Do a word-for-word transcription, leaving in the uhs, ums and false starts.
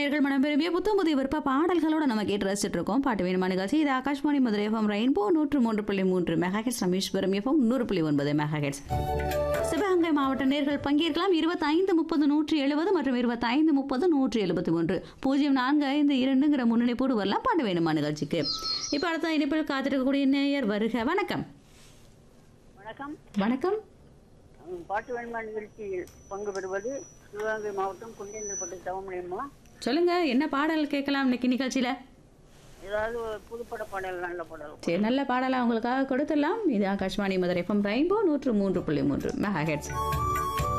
நேயர்கள் மனம் விரும்பிய புத்தம் புதிய விருப்ப பாடல்களோட நம்ம கேட்டு ரசிச்சுட்டு இருக்கோம். பாட்டு வேணுமா நிகழ்ச்சி. இது ஆகாஷ்வாணி மதுரை எஃப்எம் ரெயின்போ நூற்று மூன்று புள்ளி மூன்று மெகாஹெட்ஸ், ராமேஸ்வரம் எஃப்எம் நூறு புள்ளி ஒன்பது மெகாஹெட்ஸ். சிவகங்கை மாவட்ட நேயர்கள் பங்கேற்கலாம். இருபத்தைந்து முப்பது நூற்றி எழுபது மற்றும் இருபத்தைந்து முப்பது நூற்றி எழுபத்தி ஒன்று பூஜ்ஜியம் நான்கு ஐந்து இரண்டுங்கிற முன்னணிப்போடு வரலாம் பாட்டு வேணுமா நிகழ்ச்சிக்கு. இப்போ அடுத்த இணைப்பில் காத்திருக்கக்கூடிய நேயர் வருக. வணக்கம். வணக்கம். வணக்கம். பாட்டு வேணுமா நிகழ்ச்சியில் பங்கு பெறுவது சிவகங்கை மாவட்டம் குண்டேந்திரப்பட்டு தவமணியம்மா. சொல்லுங்க, என்ன பாடல் கேட்கலாம் இன்னைக்கு நிகழ்ச்சியில? ஏதாவது ஒரு புதுப்பட பாடல், நல்ல பாடல். சரி, நல்ல பாடலாம் உங்களுக்காக கொடுத்துடலாம். இது ஆகாஷ்வாணி மதுரை எஃப்எம் ரெயின்போ நூற்று மூன்று புள்ளி மூன்று மெகாஹெட்ஸ்.